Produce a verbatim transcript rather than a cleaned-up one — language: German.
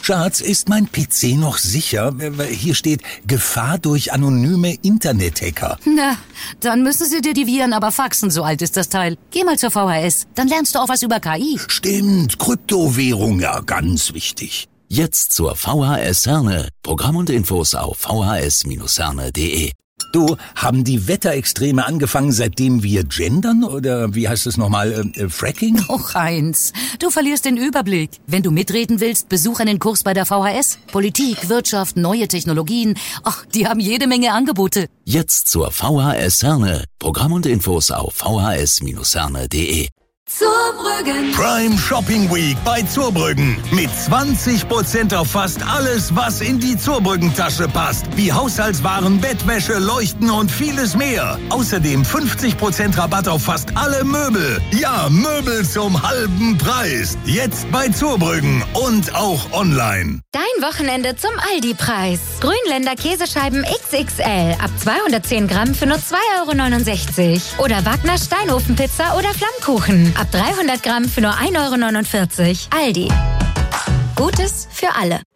Schatz, ist mein P C noch sicher? Hier steht Gefahr durch anonyme Internet-Hacker. Na, dann müssen sie dir die Viren aber faxen, so alt ist das Teil. Geh mal zur V H S, dann lernst du auch was über K I. Stimmt, Kryptowährung, ja, ganz wichtig. Jetzt zur V H S Herne. Programm und Infos auf v h s Bindestrich herne punkt de. Du, haben die Wetterextreme angefangen, seitdem wir gendern? Oder wie heißt es nochmal, äh, Fracking? Och, Heinz, du verlierst den Überblick. Wenn du mitreden willst, besuch einen Kurs bei der V H S. Politik, Wirtschaft, neue Technologien. Ach, die haben jede Menge Angebote. Jetzt zur V H S Herne. Programm und Infos auf v h s Bindestrich herne punkt de. Zurbrüggen. Prime Shopping Week bei Zurbrüggen. Mit zwanzig Prozent auf fast alles, was in die Zurbrüggen-Tasche passt. Wie Haushaltswaren, Bettwäsche, Leuchten und vieles mehr. Außerdem fünfzig Prozent Rabatt auf fast alle Möbel. Ja, Möbel zum halben Preis. Jetzt bei Zurbrüggen und auch online. Dein Wochenende zum Aldi-Preis. Grünländer Käsescheiben X X L ab zweihundertzehn Gramm für nur zwei Euro neunundsechzig. Oder Wagner Steinofenpizza oder Flammkuchen ab dreihundert Gramm für nur ein Euro neunundvierzig. Aldi. Gutes für alle.